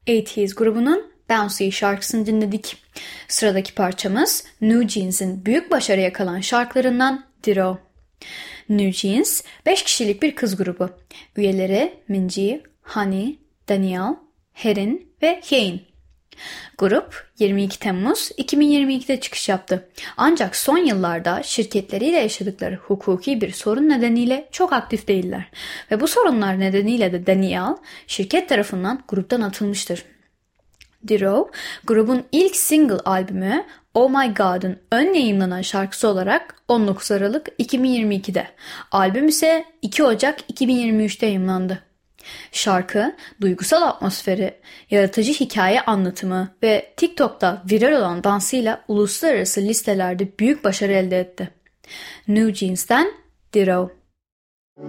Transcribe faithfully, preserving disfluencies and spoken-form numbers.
seksenler grubunun Bouncy şarkısını dinledik. Sıradaki parçamız New Jeans'in büyük başarı yakalan şarkılarından Ditto. New Jeans, beş kişilik bir kız grubu. Üyeleri Minji, Honey, Danielle, Herin ve Hein. Grup yirmi iki Temmuz iki bin yirmi ikide çıkış yaptı. Ancak son yıllarda şirketleriyle yaşadıkları hukuki bir sorun nedeniyle çok aktif değiller. Ve bu sorunlar nedeniyle de Danielle şirket tarafından gruptan atılmıştır. Ditto, grubun ilk single albümü Oh My God'ın ön yayımlanan şarkısı olarak on dokuz Aralık iki bin yirmi ikide, albüm ise iki Ocak iki bin yirmi üçte yayımlandı. Şarkı, duygusal atmosferi, yaratıcı hikaye anlatımı ve TikTok'ta viral olan dansıyla uluslararası listelerde büyük başarı elde etti. New Jeans'ten Ditto.